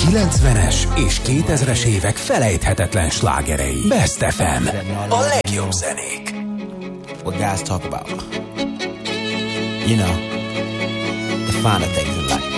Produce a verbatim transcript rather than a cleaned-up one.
kilencvenes és kétezres évek felejthetetlen slágerei. Best ef em. A legjobb zenék. What guys talk about. You know, the finer things in life.